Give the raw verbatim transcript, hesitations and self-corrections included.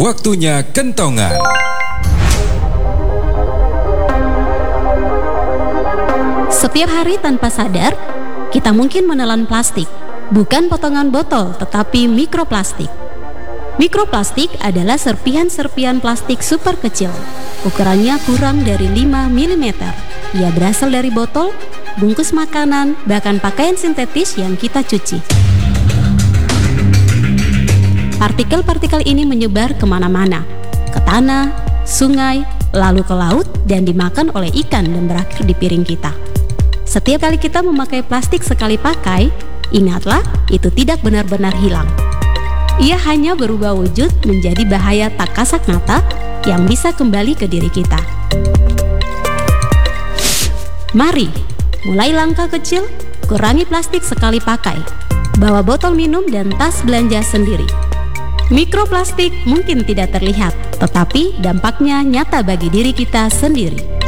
Waktunya kentongan. Setiap hari tanpa sadar, kita mungkin menelan plastik. Bukan potongan botol, tetapi mikroplastik. Mikroplastik adalah serpihan-serpihan plastik super kecil. Ukurannya kurang dari lima milimeter. Ia berasal dari botol, bungkus makanan, bahkan pakaian sintetis yang kita cuci. Partikel-partikel ini menyebar kemana-mana, ke tanah, sungai, lalu ke laut, dan dimakan oleh ikan dan berakhir di piring kita. Setiap kali kita memakai plastik sekali pakai, ingatlah, itu tidak benar-benar hilang. Ia hanya berubah wujud menjadi bahaya tak kasat mata yang bisa kembali ke diri kita. Mari, mulai langkah kecil, kurangi plastik sekali pakai. Bawa botol minum dan tas belanja sendiri. Mikroplastik mungkin tidak terlihat, tetapi dampaknya nyata bagi diri kita sendiri.